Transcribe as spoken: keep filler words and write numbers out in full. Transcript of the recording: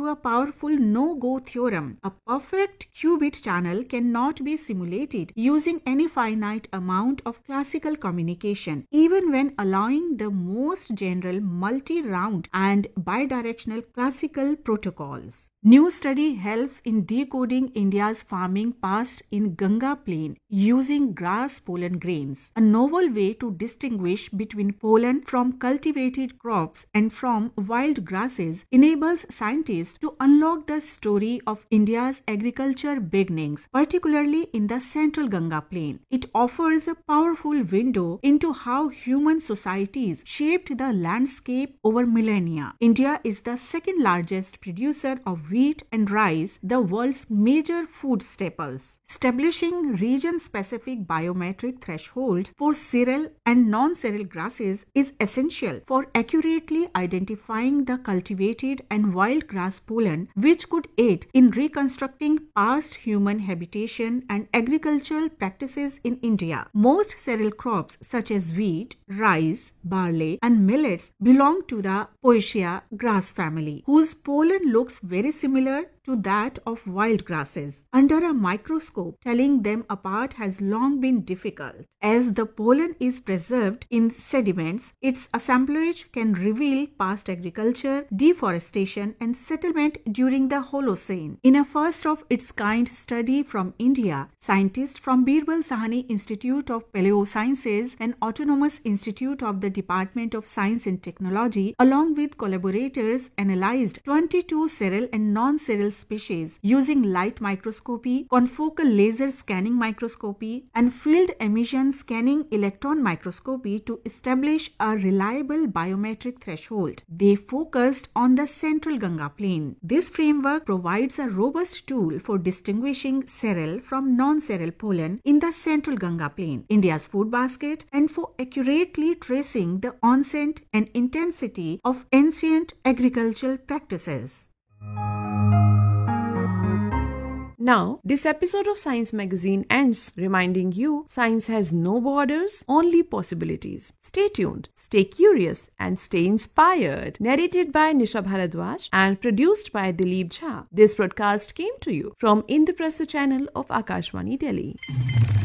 to a powerful no-go theorem. A perfect qubit channel cannot be simulated using any finite amount of classical communication, even when allowing the most general multi-round and bidirectional classical protocols. New study helps in decoding India's farming past in Ganga Plain using grass pollen grains, a novel way to distinguish between pollen from cultivated crops and from wild grasses enables scientists to unlock the story of India's agriculture beginnings, particularly in the central Ganga Plain. It offers a powerful window into how human societies shaped the landscape over millennia. India is the second largest producer of wheat and rice, the world's major food staples. Establishing region-specific biometric thresholds for cereal and non-cereal grasses is essential for accurately identifying the cultivated and wild grass pollen, which could aid in reconstructing past human habitation and agricultural practices in India. Most cereal crops such as wheat, rice, barley, and millets belong to the Poaceae grass family, whose pollen looks very similar to that of wild grasses. Under a microscope, telling them apart has long been difficult. As the pollen is preserved in sediments, its assemblage can reveal past agriculture, deforestation, and settlement during the Holocene. In a first-of-its-kind study from India, scientists from Birbal Sahni Institute of Paleosciences and Autonomous Institute of the Department of Science and Technology, along with collaborators, analyzed twenty-two cereal and non-cereal species using light microscopy, confocal laser scanning microscopy, and field emission scanning electron microscopy to establish a reliable biometric threshold. They focused on the central Ganga Plain. This framework provides a robust tool for distinguishing cereal from non-cereal pollen in the central Ganga Plain, India's food basket, and for accurately tracing the onset and intensity of ancient agricultural practices. Now, this episode of Science Magazine ends reminding you science has no borders, only possibilities. Stay tuned, stay curious, and stay inspired. Narrated by Nisha Bharadwaj and produced by Dilip Jha. This broadcast came to you from Indraprastha channel of Akashvani Delhi.